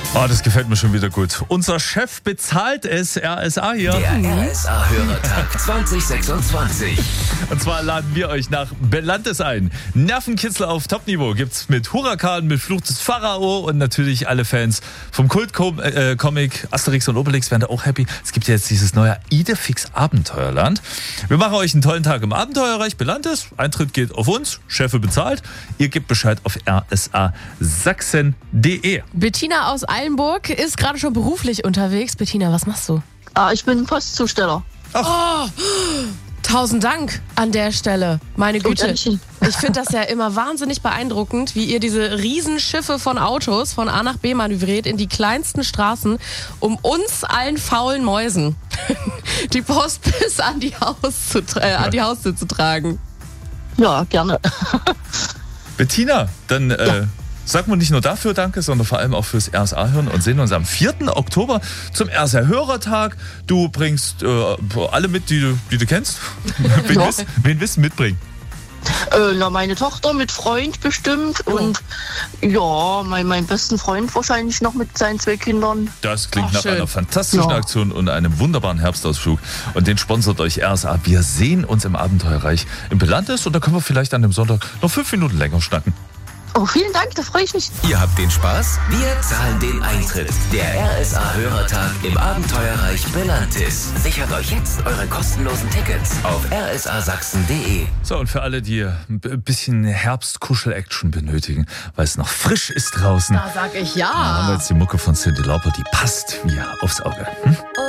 Oh, das gefällt mir schon wieder gut. Unser Chef bezahlt es, RSA hier. Der RSA-Hörertag 2026. Und zwar laden wir euch nach Belantes ein. Nervenkitzler auf Topniveau gibt's mit Huracan, mit Fluch des Pharao und natürlich alle Fans vom Kult-Comic Asterix und Obelix werden da auch happy. Es gibt ja jetzt dieses neue Idefix Abenteuerland. Wir machen euch einen tollen Tag im Abenteuerreich Belantes. Eintritt geht auf uns, Chefe bezahlt. Ihr gebt Bescheid auf rsasachsen.de. Bettina aus Eilenburg ist gerade schon beruflich unterwegs. Bettina, was machst du? Ich bin Postzusteller. Oh, 1000 Dank an der Stelle. Meine Güte. Ich finde das ja immer wahnsinnig beeindruckend, wie ihr diese Riesenschiffe von Autos von A nach B manövriert in die kleinsten Straßen, um uns allen faulen Mäusen die Post bis an die Haustür zu tragen. Ja, gerne. Bettina, dann sagen wir nicht nur dafür Danke, sondern vor allem auch fürs RSA-Hören und sehen uns am 4. Oktober zum RSA-Hörertag. Du bringst alle mit, die du kennst. Wen willst du mitbringen? Meine Tochter mit Freund bestimmt und ja, mein besten Freund wahrscheinlich noch mit seinen 2 Kindern. Das klingt nach schön. einer fantastischen Aktion und einem wunderbaren Herbstausflug. Und den sponsert euch RSA. Wir sehen uns im Abenteuerreich in Belantes und da können wir vielleicht an dem Sonntag noch 5 Minuten länger schnacken. Oh, vielen Dank, da freue ich mich. Ihr habt den Spaß, wir zahlen den Eintritt. Der RSA-Hörertag im Abenteuerreich Belantis. Sichert euch jetzt eure kostenlosen Tickets auf rsasachsen.de. So, und für alle, die ein bisschen Herbst-Kuschel-Action benötigen, weil es noch frisch ist draußen, Da sag ich ja. haben wir jetzt die Mucke von Cyndi Lauper, die passt wie aufs Auge.